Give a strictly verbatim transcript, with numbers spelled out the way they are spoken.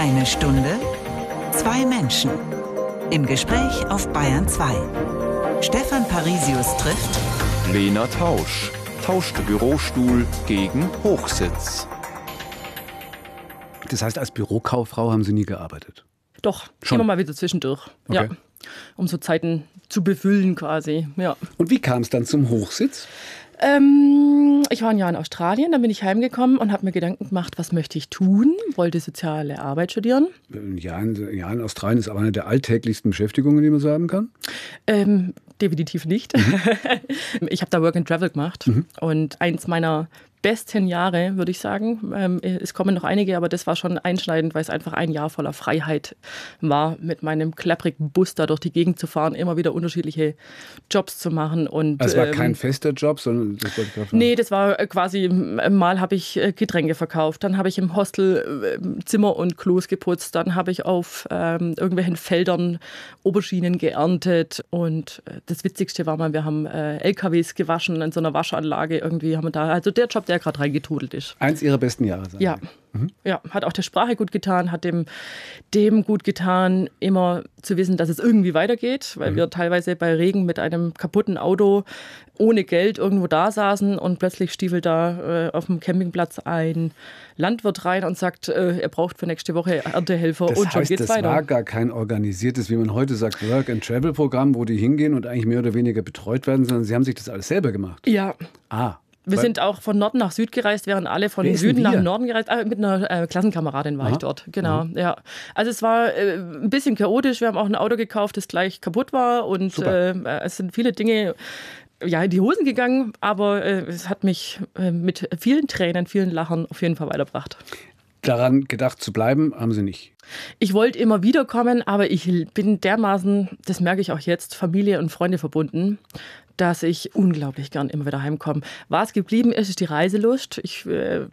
Eine Stunde, zwei Menschen. Im Gespräch auf Bayern zwei. Stefan Parisius trifft Lena Tausch. Tauscht Bürostuhl gegen Hochsitz. Das heißt, als Bürokauffrau haben Sie nie gearbeitet? Doch, Schon? immer mal wieder zwischendurch. Okay. Ja, um so Zeiten zu befüllen quasi. Ja. Und wie kam es dann zum Hochsitz? Ähm, ich war ein Jahr in Australien, dann bin ich heimgekommen und habe mir Gedanken gemacht, was möchte ich tun? Wollte soziale Arbeit studieren. Ein Jahr in, ein Jahr in Australien ist aber eine der alltäglichsten Beschäftigungen, die man so haben kann. Ähm, definitiv nicht. Mhm. Ich habe da Work and Travel gemacht mhm. und eins meiner besten Jahre, würde ich sagen. Ähm, es kommen noch einige, aber das war schon einschneidend, weil es einfach ein Jahr voller Freiheit war, mit meinem klapprigen Bus da durch die Gegend zu fahren, immer wieder unterschiedliche Jobs zu machen. Und, also es war ähm, kein fester Job, sondern... Das wollte ich gerade fragen. Nee, das war quasi, mal habe ich Getränke verkauft, dann habe ich im Hostel Zimmer und Klos geputzt, dann habe ich auf ähm, irgendwelchen Feldern Auberginen geerntet und das Witzigste war mal, wir haben äh, L K Ws gewaschen in so einer Waschanlage irgendwie, haben wir da, also der Job, der gerade reingetrudelt ist. Eins Ihrer besten Jahre sein. Ja. Mhm. Ja, hat auch der Sprache gut getan, hat dem, dem gut getan, immer zu wissen, dass es irgendwie weitergeht, weil mhm. wir teilweise bei Regen mit einem kaputten Auto ohne Geld irgendwo da saßen und plötzlich stiefelt da äh, auf dem Campingplatz ein Landwirt rein und sagt, äh, er braucht für nächste Woche Erntehelfer das und heißt, schon geht's das weiter. Das war gar kein organisiertes, wie man heute sagt, Work-and-Travel-Programm, wo die hingehen und eigentlich mehr oder weniger betreut werden, sondern Sie haben sich das alles selber gemacht. Ja. Ah. Wir sind auch von Norden nach Süd gereist, während alle von Süden nach Norden gereist. Ah, mit einer äh, Klassenkameradin war Aha. ich dort, genau. Aha. Ja. Also es war äh, ein bisschen chaotisch. Wir haben auch ein Auto gekauft, das gleich kaputt war. Und äh, es sind viele Dinge ja, in die Hosen gegangen. Aber äh, es hat mich äh, mit vielen Tränen, vielen Lachen auf jeden Fall weitergebracht. Daran gedacht zu bleiben, haben Sie nicht? Ich wollte immer wiederkommen, aber ich bin dermaßen, das merke ich auch jetzt, Familie und Freunde verbunden, dass ich unglaublich gern immer wieder heimkomme. Was geblieben ist, ist die Reiselust. Ich äh,